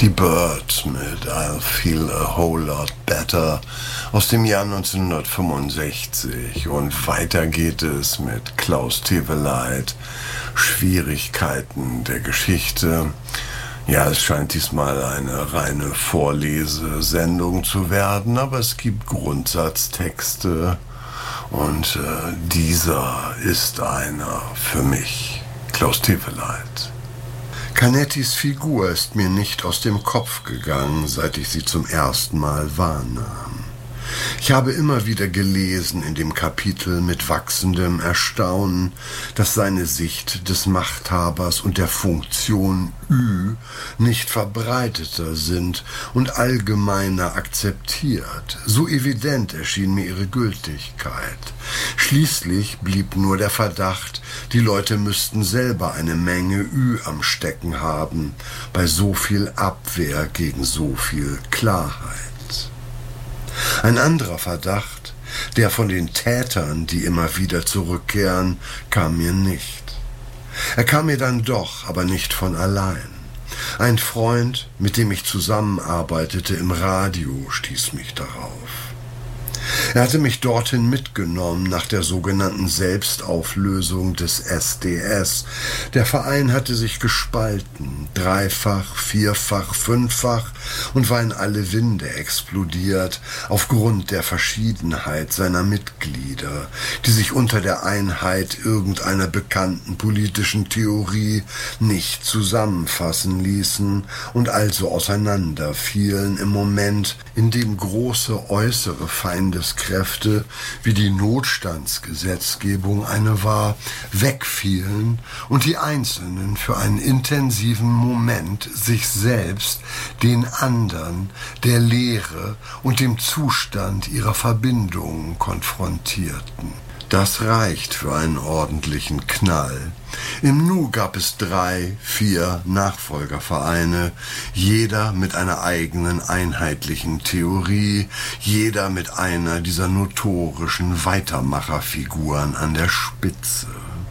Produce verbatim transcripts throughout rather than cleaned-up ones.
Die Byrds mit I'll Feel a Whole Lot Better aus dem Jahr neunzehnhundertfünfundsechzig. Und weiter geht es mit Klaus Teweleit, Schwierigkeiten der Geschichte. Ja, es scheint diesmal eine reine Vorlesesendung zu werden, aber es gibt Grundsatztexte und äh, dieser ist einer für mich, Klaus Teweleit. Canettis Figur ist mir nicht aus dem Kopf gegangen, seit ich sie zum ersten Mal wahrnahm. Ich habe immer wieder gelesen in dem Kapitel mit wachsendem Erstaunen, dass seine Sicht des Machthabers und der Funktion Ü nicht verbreiteter sind und allgemeiner akzeptiert. So evident erschien mir ihre Gültigkeit. Schließlich blieb nur der Verdacht, die Leute müssten selber eine Menge Ü am Stecken haben, bei so viel Abwehr gegen so viel Klarheit. Ein anderer Verdacht, der von den Tätern, die immer wieder zurückkehren, kam mir nicht. Er kam mir dann doch, aber nicht von allein. Ein Freund, mit dem ich zusammenarbeitete im Radio, stieß mich darauf. Er hatte mich dorthin mitgenommen nach der sogenannten Selbstauflösung des S D S. Der Verein hatte sich gespalten, dreifach, vierfach, fünffach und war in alle Winde explodiert aufgrund der Verschiedenheit seiner Mitglieder, die sich unter der Einheit irgendeiner bekannten politischen Theorie nicht zusammenfassen ließen und also auseinanderfielen im Moment, in dem große äußere Feindeskräfte, wie die Notstandsgesetzgebung eine war, wegfielen und die Einzelnen für einen intensiven Moment sich selbst, den anderen, der Leere und dem Zustand ihrer Verbindungen konfrontierten. Das reicht für einen ordentlichen Knall. Im Nu gab es drei, vier Nachfolgervereine, jeder mit einer eigenen einheitlichen Theorie, jeder mit einer dieser notorischen Weitermacherfiguren an der Spitze.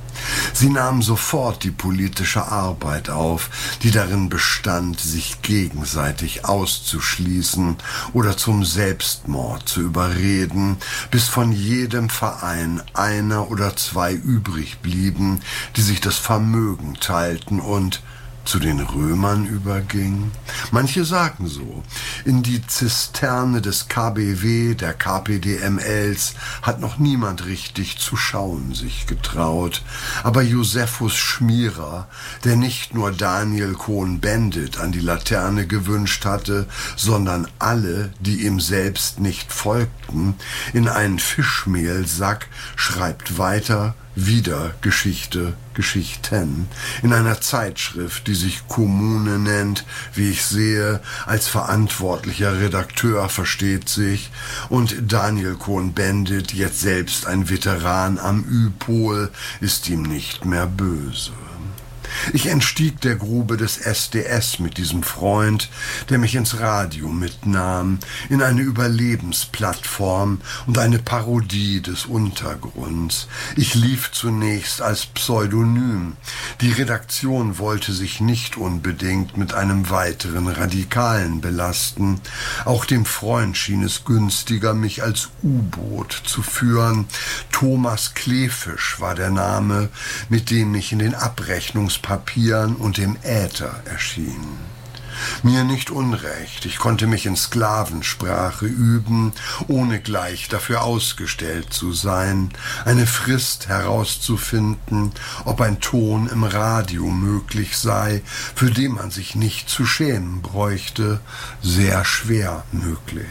Sie nahmen sofort die politische Arbeit auf, die darin bestand, sich gegenseitig auszuschließen oder zum Selbstmord zu überreden, bis von jedem Verein einer oder zwei übrig blieben, die sich das Vermögen teilten und zu den Römern überging. Manche sagen so, in die Zisterne des K B W, der K P D M Ls, hat noch niemand richtig zu schauen sich getraut. Aber Josephus Schmierer, der nicht nur Daniel Cohn-Bendit an die Laterne gewünscht hatte, sondern alle, die ihm selbst nicht folgten, in einen Fischmehlsack, schreibt weiter, wieder Geschichte, Geschichten, in einer Zeitschrift, die sich Kommune nennt, wie ich sehe, als verantwortlicher Redakteur versteht sich, und Daniel Cohn-Bendit, jetzt selbst ein Veteran am Ü-Pol, ist ihm nicht mehr böse. Ich entstieg der Grube des S D S mit diesem Freund, der mich ins Radio mitnahm, in eine Überlebensplattform und eine Parodie des Untergrunds. Ich lief zunächst als Pseudonym. Die Redaktion wollte sich nicht unbedingt mit einem weiteren Radikalen belasten. Auch dem Freund schien es günstiger, mich als U-Boot zu führen. Thomas Kleefisch war der Name, mit dem ich in den Abrechnungspapieren und im Äther erschien. Mir nicht unrecht, ich konnte mich in Sklavensprache üben, ohne gleich dafür ausgestellt zu sein, eine Frist herauszufinden, ob ein Ton im Radio möglich sei, für den man sich nicht zu schämen bräuchte, sehr schwer möglich.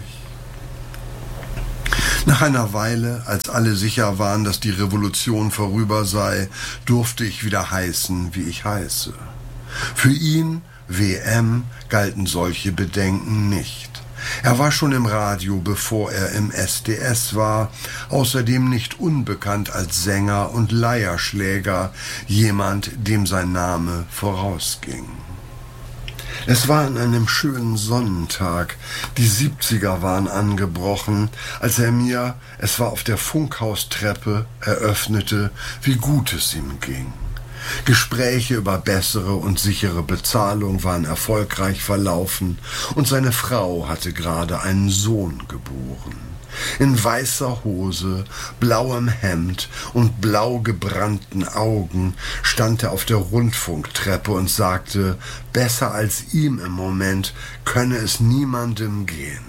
Nach einer Weile, als alle sicher waren, dass die Revolution vorüber sei, durfte ich wieder heißen, wie ich heiße. Für ihn, W M, galten solche Bedenken nicht. Er war schon im Radio, bevor er im S D S war, außerdem nicht unbekannt als Sänger und Leierschläger, jemand, dem sein Name vorausging. Es war an einem schönen Sonnentag, die Siebziger waren angebrochen, als er mir, es war auf der Funkhaustreppe, eröffnete, wie gut es ihm ging. Gespräche über bessere und sichere Bezahlung waren erfolgreich verlaufen und seine Frau hatte gerade einen Sohn geboren. In weißer Hose, blauem Hemd und blau gebrannten Augen stand er auf der Rundfunktreppe und sagte, besser als ihm im Moment könne es niemandem gehen.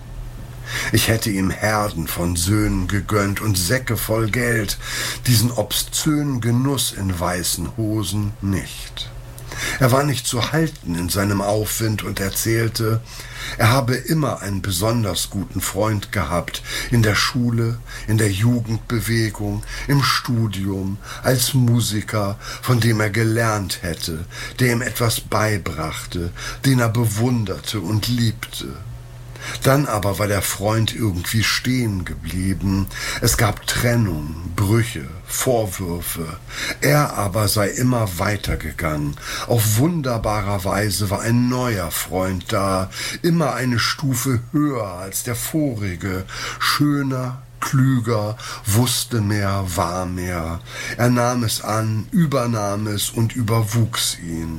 Ich hätte ihm Herden von Söhnen gegönnt und Säcke voll Geld, diesen obszönen Genuss in weißen Hosen nicht. Er war nicht zu halten in seinem Aufwind und erzählte, er habe immer einen besonders guten Freund gehabt, in der Schule, in der Jugendbewegung, im Studium, als Musiker, von dem er gelernt hätte, der ihm etwas beibrachte, den er bewunderte und liebte. Dann aber war der Freund irgendwie stehen geblieben. Es gab Trennung, Brüche, Vorwürfe. Er aber sei immer weitergegangen. Auf wunderbarer Weise war ein neuer Freund da, immer eine Stufe höher als der vorige, schöner, klüger, wusste mehr, war mehr. Er nahm es an, übernahm es und überwuchs ihn.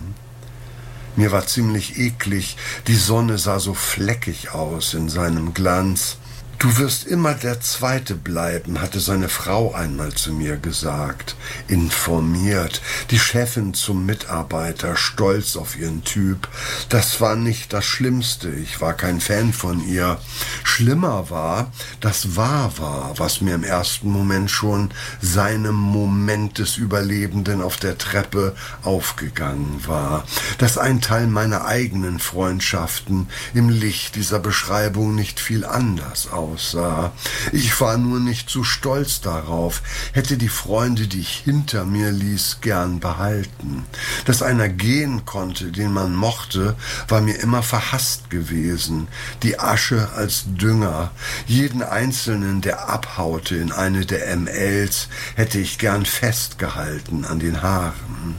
Mir war ziemlich eklig, die Sonne sah so fleckig aus in seinem Glanz. Du wirst immer der Zweite bleiben, hatte seine Frau einmal zu mir gesagt. Informiert, die Chefin zum Mitarbeiter, stolz auf ihren Typ. Das war nicht das Schlimmste, ich war kein Fan von ihr. Schlimmer war, dass wahr war, was mir im ersten Moment schon seinem Moment des Überlebenden auf der Treppe aufgegangen war. Dass ein Teil meiner eigenen Freundschaften im Licht dieser Beschreibung nicht viel anders aussah. aussah. Ich war nur nicht so stolz darauf, hätte die Freunde, die ich hinter mir ließ, gern behalten. Dass einer gehen konnte, den man mochte, war mir immer verhasst gewesen. Die Asche als Dünger. Jeden Einzelnen, der abhaute in eine der M Ls, hätte ich gern festgehalten an den Haaren.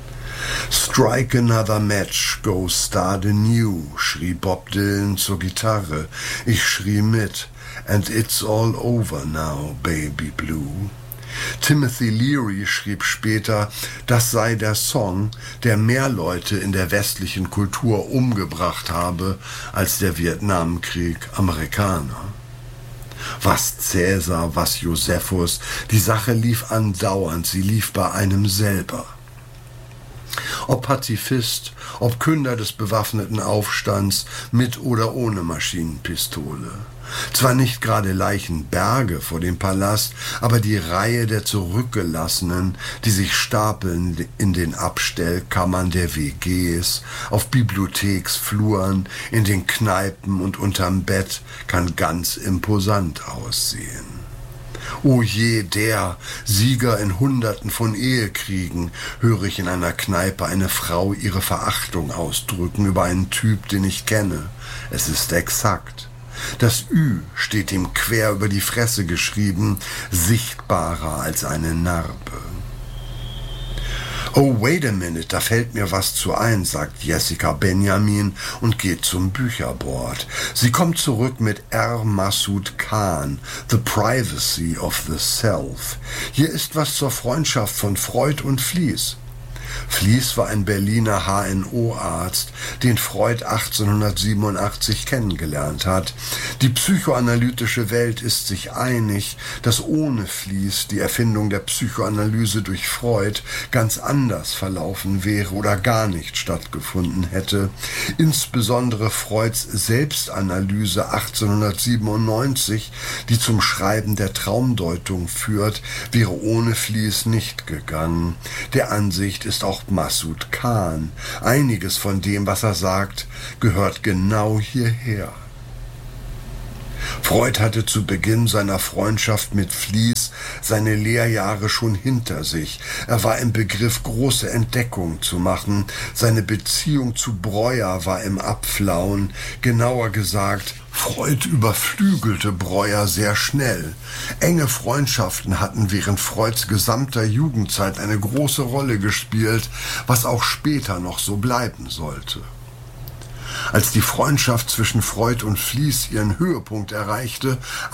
Strike another match, go start anew, schrie Bob Dylan zur Gitarre. Ich schrie mit. And it's all over now, baby blue. Timothy Leary schrieb später, das sei der Song, der mehr Leute in der westlichen Kultur umgebracht habe als der Vietnamkrieg Amerikaner. Was Cäsar, was Josephus, die Sache lief andauernd, sie lief bei einem selber. Ob Pazifist, ob Künder des bewaffneten Aufstands, mit oder ohne Maschinenpistole. Zwar nicht gerade Leichenberge vor dem Palast, aber die Reihe der Zurückgelassenen, die sich stapeln in den Abstellkammern der W Gs, auf Bibliotheksfluren, in den Kneipen und unterm Bett, kann ganz imposant aussehen. O je, der Sieger in Hunderten von Ehekriegen, höre ich in einer Kneipe eine Frau ihre Verachtung ausdrücken über einen Typ, den ich kenne. Es ist exakt. Das Ü steht ihm quer über die Fresse geschrieben, sichtbarer als eine Narbe. Oh, wait a minute, da fällt mir was zu ein, sagt Jessica Benjamin und geht zum Bücherboard. Sie kommt zurück mit R. Massoud Khan, The Privacy of the Self. Hier ist was zur Freundschaft von Freud und Fliess. Fliess war ein Berliner H N O-Arzt, den Freud achtzehnhundertsiebenundachtzig kennengelernt hat. Die psychoanalytische Welt ist sich einig, dass ohne Fliess die Erfindung der Psychoanalyse durch Freud ganz anders verlaufen wäre oder gar nicht stattgefunden hätte. Insbesondere Freuds Selbstanalyse achtzehnhundertsiebenundneunzig, die zum Schreiben der Traumdeutung führt, wäre ohne Fliess nicht gegangen. Der Ansicht ist auch Massoud Khan. Einiges von dem, was er sagt, gehört genau hierher. Freud hatte zu Beginn seiner Freundschaft mit Fliess seine Lehrjahre schon hinter sich. Er war im Begriff, große Entdeckungen zu machen. Seine Beziehung zu Breuer war im Abflauen. Genauer gesagt, Freud überflügelte Breuer sehr schnell. Enge Freundschaften hatten während Freuds gesamter Jugendzeit eine große Rolle gespielt, was auch später noch so bleiben sollte. Als die Freundschaft zwischen Freud und Fliess ihren Höhepunkt erreichte,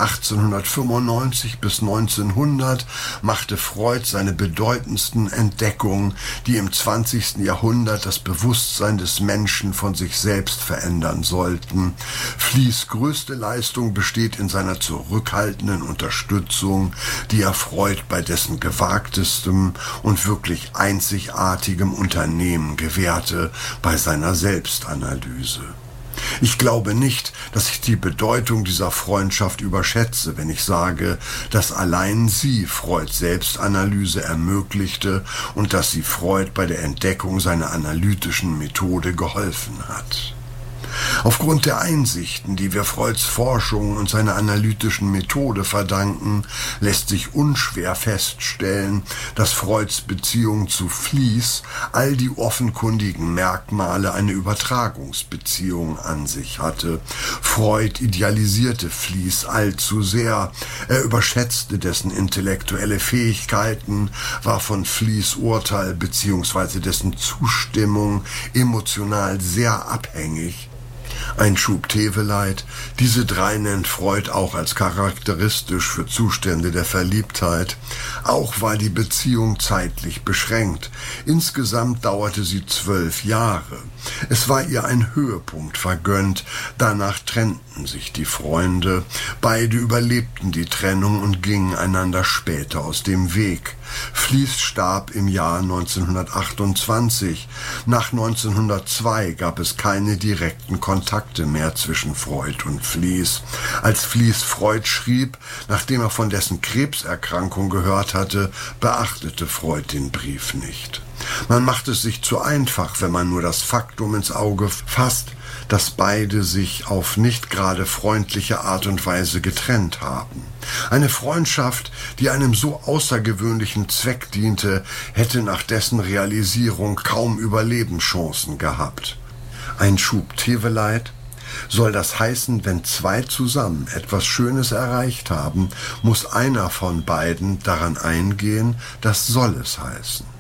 achtzehnhundertfünfundneunzig bis neunzehnhundert, machte Freud seine bedeutendsten Entdeckungen, die im zwanzigsten Jahrhundert das Bewusstsein des Menschen von sich selbst verändern sollten. Fliess' größte Leistung besteht in seiner zurückhaltenden Unterstützung, die er Freud bei dessen gewagtestem und wirklich einzigartigem Unternehmen gewährte, bei seiner Selbstanalyse. Ich glaube nicht, dass ich die Bedeutung dieser Freundschaft überschätze, wenn ich sage, dass allein sie Freuds Selbstanalyse ermöglichte und dass sie Freud bei der Entdeckung seiner analytischen Methode geholfen hat. Aufgrund der Einsichten, die wir Freuds Forschung und seiner analytischen Methode verdanken, lässt sich unschwer feststellen, dass Freuds Beziehung zu Fliess all die offenkundigen Merkmale einer Übertragungsbeziehung an sich hatte. Freud idealisierte Fliess allzu sehr. Er überschätzte dessen intellektuelle Fähigkeiten, war von Fliess' Urteil bzw. dessen Zustimmung emotional sehr abhängig. Ein Schub Teveleit. Diese drei nennt Freud auch als charakteristisch für Zustände der Verliebtheit. Auch war die Beziehung zeitlich beschränkt. Insgesamt dauerte sie zwölf Jahre. Es war ihr ein Höhepunkt vergönnt. Danach trennten sich die Freunde. Beide überlebten die Trennung und gingen einander später aus dem Weg. Fliess starb im Jahr neunzehnhundertachtundzwanzig. Nach neunzehnhundertzwei gab es keine direkten Kontakte mehr zwischen Freud und Fliess. Als Fliess Freud schrieb, nachdem er von dessen Krebserkrankung gehört hatte, beachtete Freud den Brief nicht. Man macht es sich zu einfach, wenn man nur das Faktum ins Auge fasst, dass beide sich auf nicht gerade freundliche Art und Weise getrennt haben. Eine Freundschaft, die einem so außergewöhnlichen Zweck diente, hätte nach dessen Realisierung kaum Überlebenschancen gehabt. Ein Schub Teveleit. Soll das heißen, wenn zwei zusammen etwas Schönes erreicht haben, muss einer von beiden daran eingehen, das soll es heißen.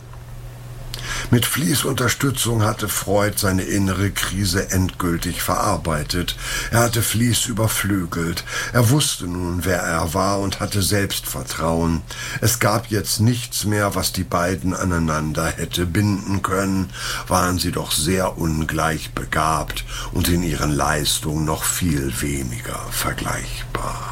Mit Fliess' Unterstützung hatte Freud seine innere Krise endgültig verarbeitet. Er hatte Fliess überflügelt. Er wusste nun, wer er war und hatte Selbstvertrauen. Es gab jetzt nichts mehr, was die beiden aneinander hätte binden können, waren sie doch sehr ungleich begabt und in ihren Leistungen noch viel weniger vergleichbar.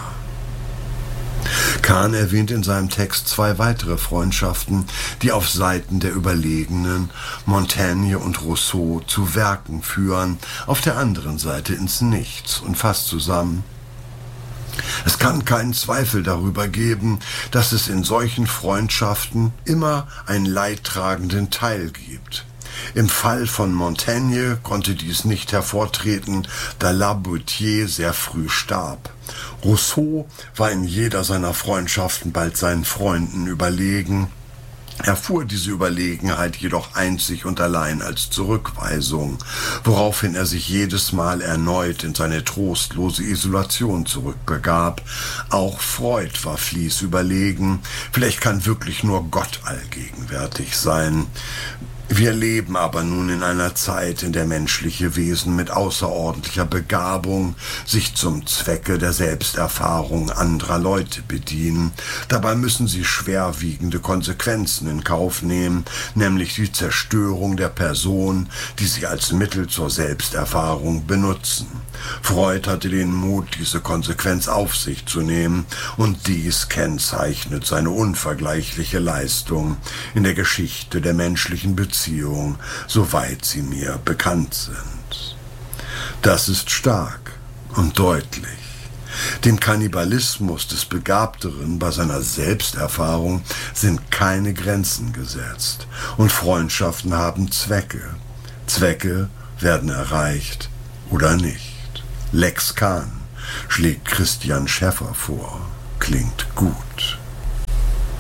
Kahn erwähnt in seinem Text zwei weitere Freundschaften, die auf Seiten der Überlegenen, Montaigne und Rousseau, zu Werken führen, auf der anderen Seite ins Nichts und fasst zusammen: Es kann keinen Zweifel darüber geben, dass es in solchen Freundschaften immer einen leidtragenden Teil gibt. Im Fall von Montaigne konnte dies nicht hervortreten, da Laboutier sehr früh starb. Rousseau war in jeder seiner Freundschaften bald seinen Freunden überlegen, erfuhr diese Überlegenheit jedoch einzig und allein als Zurückweisung, woraufhin er sich jedes Mal erneut in seine trostlose Isolation zurückbegab. Auch Freud war Fliess überlegen, vielleicht kann wirklich nur Gott allgegenwärtig sein. Wir leben aber nun in einer Zeit, in der menschliche Wesen mit außerordentlicher Begabung sich zum Zwecke der Selbsterfahrung anderer Leute bedienen. Dabei müssen sie schwerwiegende Konsequenzen in Kauf nehmen, nämlich die Zerstörung der Person, die sie als Mittel zur Selbsterfahrung benutzen. Freud hatte den Mut, diese Konsequenz auf sich zu nehmen, und dies kennzeichnet seine unvergleichliche Leistung in der Geschichte der menschlichen Beziehung, soweit sie mir bekannt sind. Das ist stark und deutlich. Dem Kannibalismus des Begabteren bei seiner Selbsterfahrung sind keine Grenzen gesetzt, und Freundschaften haben Zwecke. Zwecke werden erreicht oder nicht. Lex Kahn schlägt Christian Schäffer vor. Klingt gut.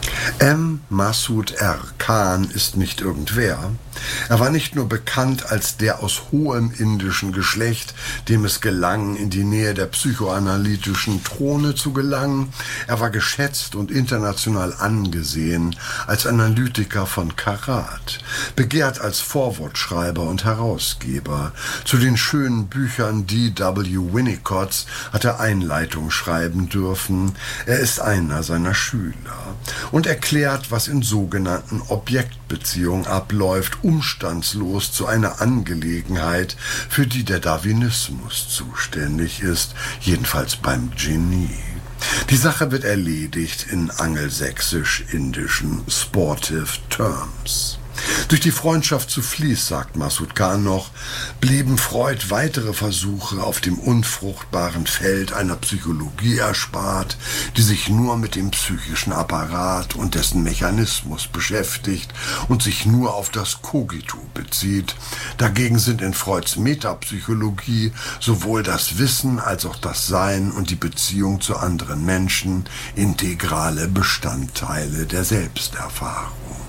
M. Masood R. Khan ist nicht irgendwer. Er war nicht nur bekannt als der aus hohem indischen Geschlecht, dem es gelang, in die Nähe der psychoanalytischen Throne zu gelangen, er war geschätzt und international angesehen als Analytiker von Karat, begehrt als Vorwortschreiber und Herausgeber. Zu den schönen Büchern D W Winnicotts hat er Einleitung schreiben dürfen. Er ist einer seiner Schüler und erklärt, was in sogenannten Objektbeziehungen abläuft, umstandslos zu einer Angelegenheit, für die der Darwinismus zuständig ist, jedenfalls beim Genie. Die Sache wird erledigt in angelsächsisch-indischen Sportive Terms. Durch die Freundschaft zu Flies, sagt Masood Khan noch, blieben Freud weitere Versuche auf dem unfruchtbaren Feld einer Psychologie erspart, die sich nur mit dem psychischen Apparat und dessen Mechanismus beschäftigt und sich nur auf das Cogito bezieht. Dagegen sind in Freuds Metapsychologie sowohl das Wissen als auch das Sein und die Beziehung zu anderen Menschen integrale Bestandteile der Selbsterfahrung.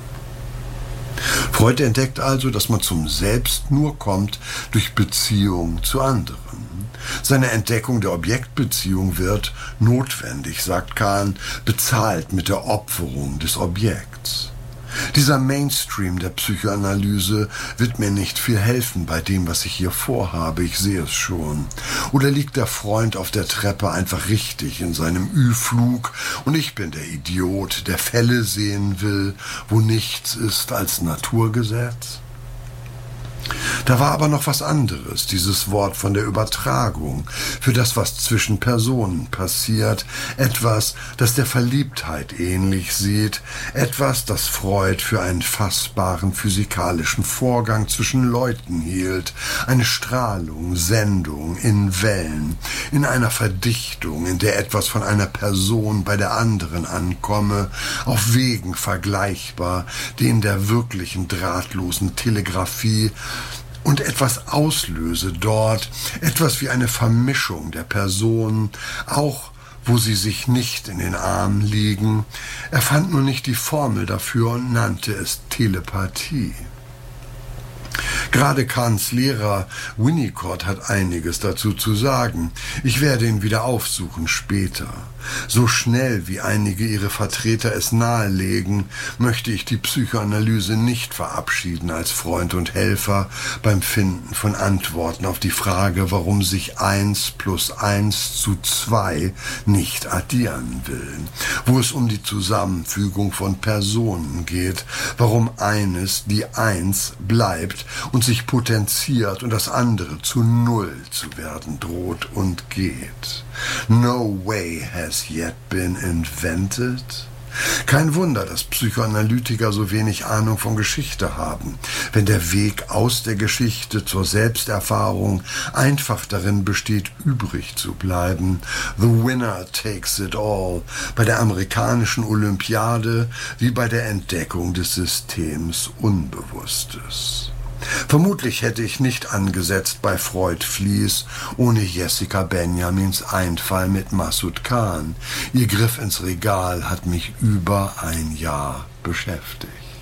Freud entdeckt also, dass man zum Selbst nur kommt durch Beziehung zu anderen. Seine Entdeckung der Objektbeziehung wird, notwendig, sagt Khan, bezahlt mit der Opferung des Objekts. Dieser Mainstream der Psychoanalyse wird mir nicht viel helfen bei dem, was ich hier vorhabe, ich sehe es schon. Oder liegt der Freund auf der Treppe einfach richtig in seinem Ü-Flug und ich bin der Idiot, der Fälle sehen will, wo nichts ist als Naturgesetz? Da war aber noch was anderes, dieses Wort von der Übertragung, für das, was zwischen Personen passiert, etwas, das der Verliebtheit ähnlich sieht, etwas, das Freud für einen fassbaren physikalischen Vorgang zwischen Leuten hielt, eine Strahlung, Sendung in Wellen, in einer Verdichtung, in der etwas von einer Person bei der anderen ankomme, auf Wegen vergleichbar, denen der wirklichen drahtlosen Telegrafie, und etwas auslöse dort, etwas wie eine Vermischung der Personen, auch wo sie sich nicht in den Armen liegen. Er fand nur nicht die Formel dafür und nannte es Telepathie. Gerade Kahns Lehrer Winnicott hat einiges dazu zu sagen. Ich werde ihn wieder aufsuchen später. So schnell wie einige ihre Vertreter es nahelegen, möchte ich die Psychoanalyse nicht verabschieden als Freund und Helfer beim Finden von Antworten auf die Frage, warum sich eins plus eins zu zwei nicht addieren will, wo es um die Zusammenfügung von Personen geht, warum eines die Eins bleibt und sich potenziert und das andere zu Null zu werden droht und geht. No way has yet been invented. Kein Wunder, dass Psychoanalytiker so wenig Ahnung von Geschichte haben, wenn der Weg aus der Geschichte zur Selbsterfahrung einfach darin besteht, übrig zu bleiben. The winner takes it all. Bei der amerikanischen Olympiade wie bei der Entdeckung des Systems Unbewusstes. Vermutlich hätte ich nicht angesetzt bei Freud Flies ohne Jessica Benjamins Einfall mit Masood Khan. Ihr Griff ins Regal hat mich über ein Jahr beschäftigt.